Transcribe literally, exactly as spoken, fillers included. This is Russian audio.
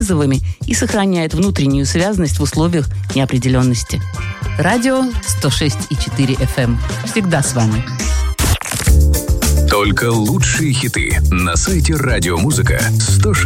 вызовами и сохраняет внутреннюю связность в условиях неопределенности. Радио сто шесть и четыре эф эм. Всегда с вами. Только лучшие хиты на сайте Радиомузыка сто шесть.